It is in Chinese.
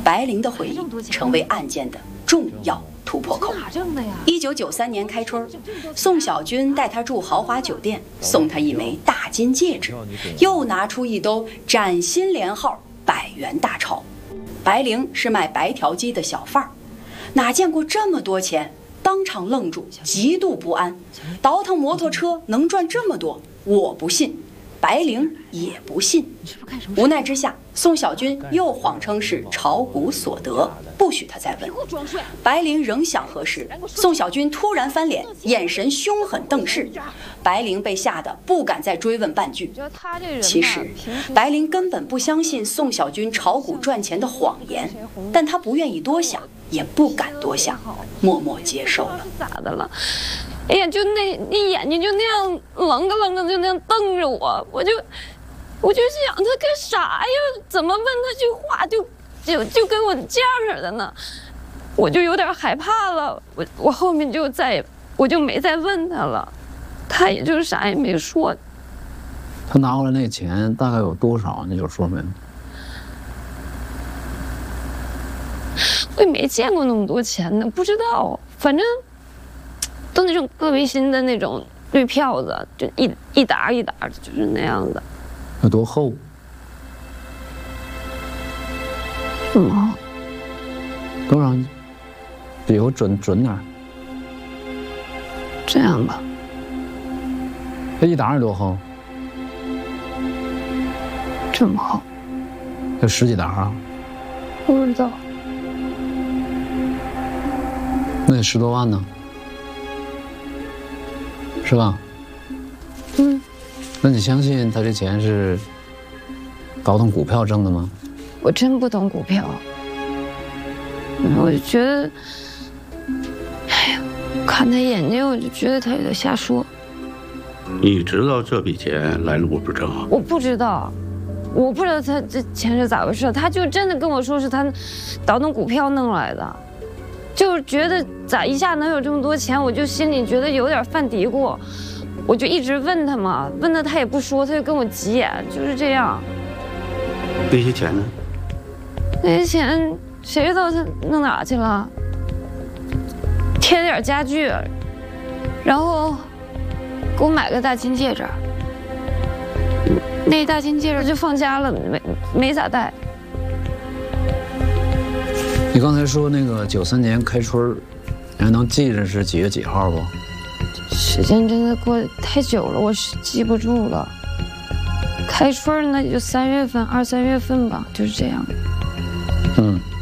白灵的回忆成为案件的重要突破口。1993年开春，宋小军带她住豪华酒店，送她一枚大金戒指，又拿出一兜崭新连号100元大钞。白灵是卖白条鸡的小贩儿，哪见过这么多钱，当场愣住，极度不安。倒腾摩托车能赚这么多，我不信，白灵也不信。无奈之下，宋小军又谎称是炒股所得，不许他再问。白灵仍想核实，宋小军突然翻脸，眼神凶狠瞪视。白灵被吓得不敢再追问半句。其实白灵根本不相信宋小军炒股赚钱的谎言，但他不愿意多想，也不敢多想，默默接受了。 咋的了？哎呀，就你眼睛就那样愣个愣个，就那样瞪着我，我就想他干啥呀？怎么问他句话就跟我这样似的呢？我就有点害怕了，我后面我就没再问他了，他也就是啥也没说。 他拿回来那钱大概有多少？你就说明。 我也没见过那么多钱呢，不知道，反正都那种个别新的那种绿票子，就一沓一沓的，就是那样的。 有多厚？多少？比我准点。 这样吧。 这一沓有多厚？ 这么厚？ 有10几沓啊？ 不知道。 那得10多万呢，是吧？ 嗯。 那你相信他这钱是倒腾股票挣的吗？ 我真不懂股票，我就觉得，哎呀，看他眼睛我就觉得他有点瞎说。 你知道这笔钱来路不正？ 我不知道他这钱是咋回事，他就真的跟我说是他倒腾股票弄来的，就是觉得咋一下能有这么多钱，我就心里觉得有点犯嘀咕。我就一直问他嘛，问他也不说，他就跟我急眼，就是这样。 那些钱呢？ 那些钱谁知道他弄哪去了？贴了点家具，然后给我买个大金戒指。那大金戒指就放家了，没咋戴。 你刚才说那个93年开春，你还能记着是几月几号不？ 时间真的过得太久了，我是记不住了。开春那也就3月份、2、3月份吧，就是这样。 嗯。